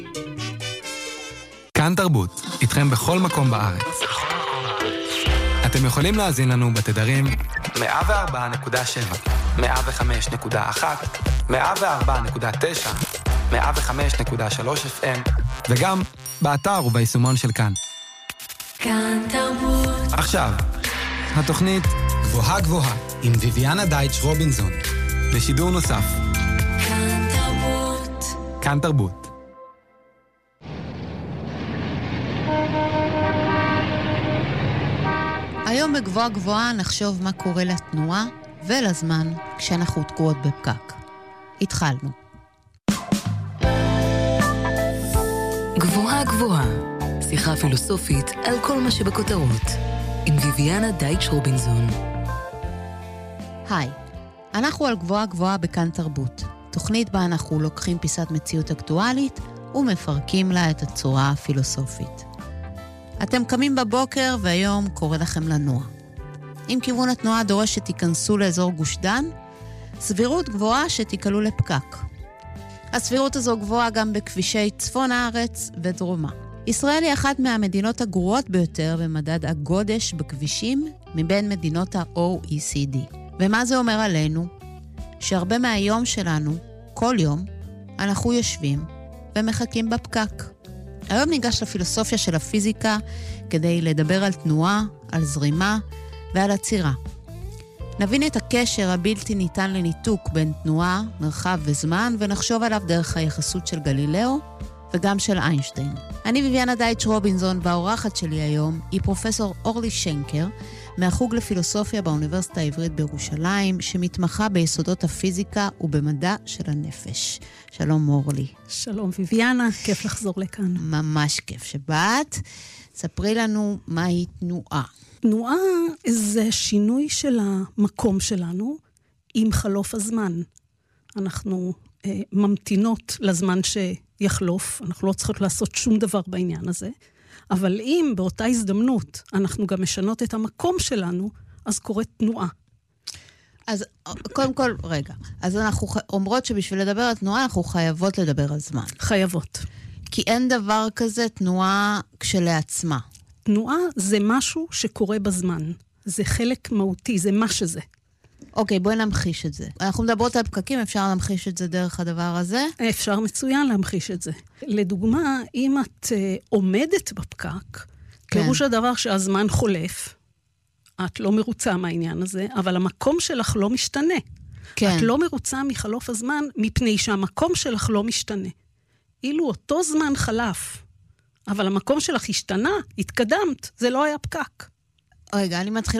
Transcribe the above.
כאן תרבות, איתכם בכל מקום בארץ. אתם יכולים להאזין לנו בתדרים 104.7, 105.1, 104.9, 105.3 FM, וגם באתר וביישומון של כאן. כאן תרבות. עכשיו, התוכנית גבוהה גבוהה עם ויביאנה דייטש רובינזון, לשידור נוסף. כאן תרבות. כאן תרבות. היום בגבוהה גבוהה נחשוב מה קורה לתנועה ולזמן כשאנחנו תקועות בפקק. התחלנו. גבוהה גבוהה, שיחה פילוסופית על כל מה שבכותרות, עם ויביאנה דייטש רובינזון. היי, אנחנו על גבוהה גבוהה בכאן תרבות, תוכנית בה אנחנו לוקחים פיסת מציאות אקטואלית ומפרקים לה את הצורה הפילוסופית. אתם קמים בבוקר והיום קורא לכם לנוע. אם כיוון התנועה דורש שתיכנסו לאזור גוש דן, סבירות גבוהה שתיקלו לפקק. הסבירות הזו גבוהה גם בכבישי צפון הארץ ודרומה. ישראל היא אחת מהמדינות הגרועות ביותר במדד הגודש בכבישים מבין מדינות ה-OECD. ומה זה אומר עלינו? שהרבה מהיום שלנו, כל יום, אנחנו יושבים ומחכים בפקק. היום ניגש לפילוסופיה של הפיזיקה כדי לדבר על תנועה, על זרימה ועל עצירה. נבין את הקשר הבלתי ניתן לניתוק בין תנועה, מרחב וזמן, ונחשוב עליו דרך היחסות של גלילאו וגם של איינשטיין. אני ויביאנה דייטש רובינזון, והאורחת שלי היום היא פרופסור אורלי שנקר, מהחוג לפילוסופיה באוניברסיטה העברית בירושלים, שמתמחה ביסודות הפיזיקה ובמדע של הנפש. שלום אורלי. שלום ויביאנה, כיף לחזור לכאן. ממש כיף שבאת. ספרי לנו מהי תנועה. תנועה זה שינוי של המקום שלנו עם חלוף הזמן. אנחנו ממתינות לזמן שיחלוף, אנחנו לא צריכות לעשות שום דבר בעניין הזה, אבל אם באותה הזדמנות אנחנו גם משנות את המקום שלנו, אז קורית תנועה. אז קודם כל, רגע, אז אנחנו אומרות שבשביל לדבר על תנועה אנחנו חייבות לדבר על זמן. חייבות. כי אין דבר כזה תנועה כשלעצמה. תנועה זה משהו שקורה בזמן. זה חלק מהותי, זה מה שזה. אוקיי, בואי נמחיש את זה. אנחנו מדברות על פקקים, אפשר להמחיש את זה דרך הדבר הזה? אפשר מצוין להמחיש את זה. לדוגמה, אם את עומדת בפקק, פירוש הדבר שהזמן חולף, את לא מרוצה מהעניין הזה, אבל המקום שלך לא משתנה. כן. את לא מרוצה מחלוף הזמן, מפני שהמקום שלך לא משתנה. אילו אותו זמן חלף, אבל המקום שלך השתנה, התקדמת, זה לא היה פקק. רגע, אני מתחילה